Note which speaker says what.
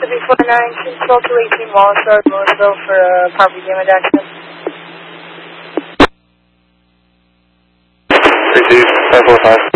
Speaker 1: 349, 218 Wallace Road, Louisville for property damage accident.
Speaker 2: 32, 545.